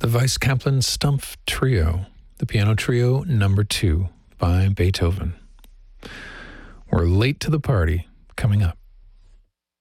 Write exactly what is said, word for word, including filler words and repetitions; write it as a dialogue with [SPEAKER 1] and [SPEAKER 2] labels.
[SPEAKER 1] the Weiss Kaplan Stumpf Trio, the piano trio number two by Beethoven. We're late to the party coming up.